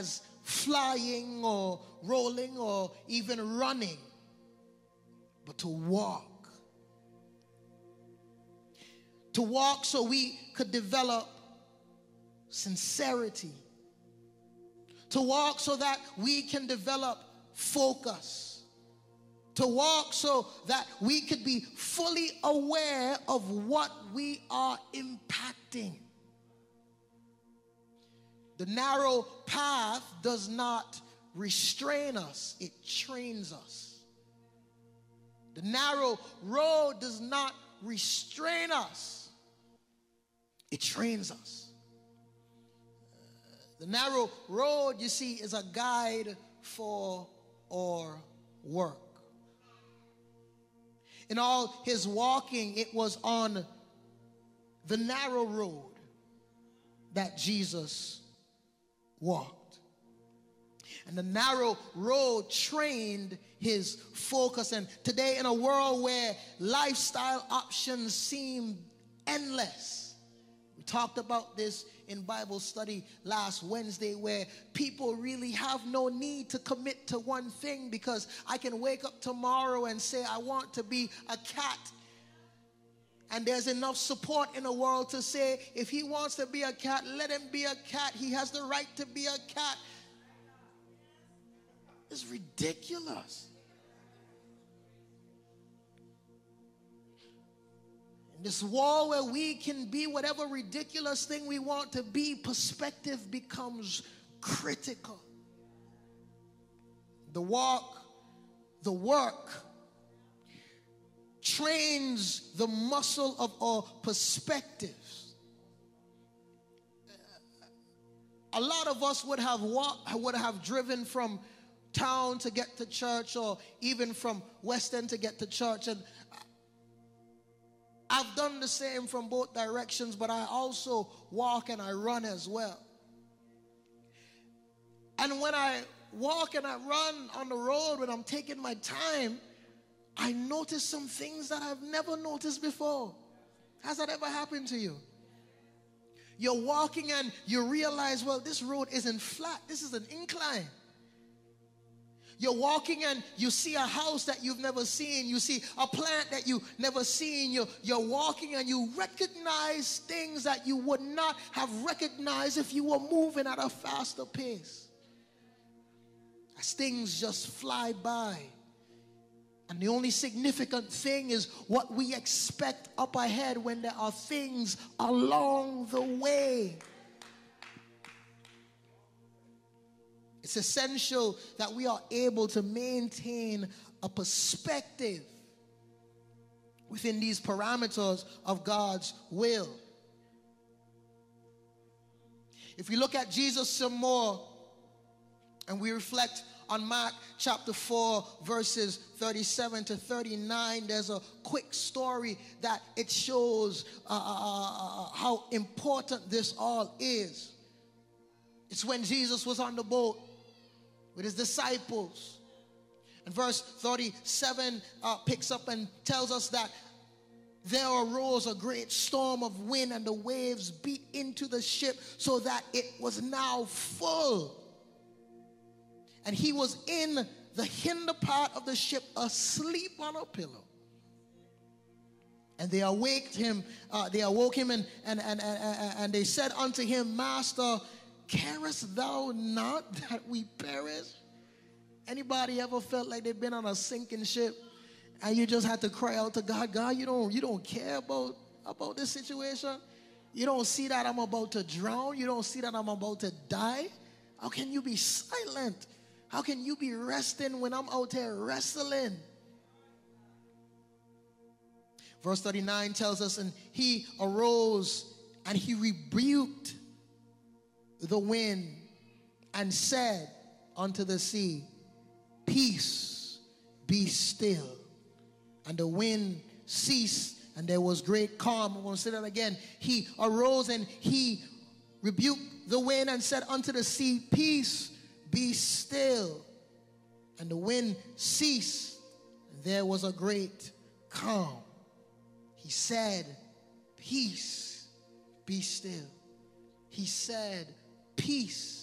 as flying or rolling or even running, but to walk. To walk so we could develop sincerity. To walk so that we can develop focus. To walk so that we could be fully aware of what we are impacting. The narrow path does not restrain us, it trains us. The narrow road does not restrain us, it trains us. The narrow road, you see, is a guide for our work. In all his walking, it was on the narrow road that Jesus walked. And the narrow road trained his focus. And today, in a world where lifestyle options seem endless, we talked about this in Bible study last Wednesday, where people really have no need to commit to one thing, because I can wake up tomorrow and say I want to be a cat. And there's enough support in the world to say if he wants to be a cat, let him be a cat. He has the right to be a cat. It's ridiculous. In this world where we can be whatever ridiculous thing we want to be, perspective becomes critical. The walk, the work, trains the muscle of our perspectives. A lot of us would have driven from town to get to church, or even from West End to get to church, and I've done the same from both directions, but I also walk and I run as well. And when I walk and I run on the road, when I'm taking my time, I notice some things that I've never noticed before. Has that ever happened to you? You're walking and you realize, well, this road isn't flat. This is an incline. You're walking and you see a house that you've never seen. You see a plant that you've never seen. You're walking and you recognize things that you would not have recognized if you were moving at a faster pace. As things just fly by. And the only significant thing is what we expect up ahead when there are things along the way. It's essential that we are able to maintain a perspective within these parameters of God's will. If we look at Jesus some more and we reflect on Mark chapter 4 verses 37 to 39, there's a quick story that it shows how important this all is. It's when Jesus was on the boat with his disciples. And verse 37 picks up and tells us that there arose a great storm of wind, and the waves beat into the ship so that it was now full. And he was in the hinder part of the ship, asleep on a pillow. And they awoke him, and they said unto him, Master, carest thou not that we perish? Anybody ever felt like they've been on a sinking ship and you just had to cry out to God, God, you don't care about this situation? You don't see that I'm about to drown? You don't see that I'm about to die? How can you be silent? How can you be resting when I'm out here wrestling? Verse 39 tells us, and he arose and he rebuked the wind and said unto the sea, Peace, be still. And the wind ceased, and there was great calm. I'm going to say that again. He arose and he rebuked the wind and said unto the sea, Peace, be still. And the wind ceased, and there was a great calm. He said, Peace, be still. He said, Peace,